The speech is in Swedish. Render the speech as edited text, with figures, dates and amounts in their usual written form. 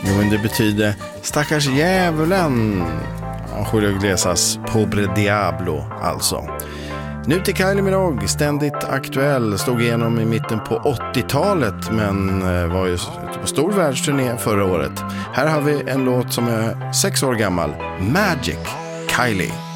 Jo, men det betyder stackars djävulen. Julio Iglesias Pobre Diablo alltså. Nu till Kylie Minogue, ständigt aktuell, stod igenom i mitten på 80-talet men var ju på stor världsturné förra året. Här har vi en låt som är 6 år gammal, Magic, Kylie.